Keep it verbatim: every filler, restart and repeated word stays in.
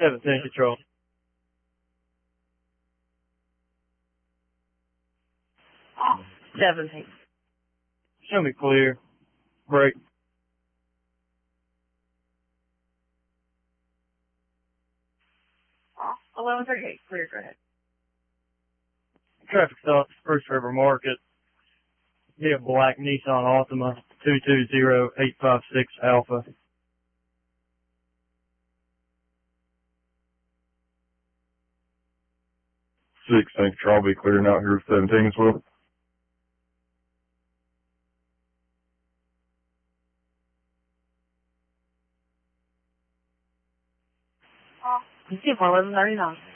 seventeen control. seventeen. Show me clear. Break. eleven thirty-eight, clear, go ahead. Traffic stop, Spruce River Market. Be a black Nissan Altima, two two zero eight five six Alpha. sixteen control, I'll be clearing out here with seventeen as well. eleven thirty-nine.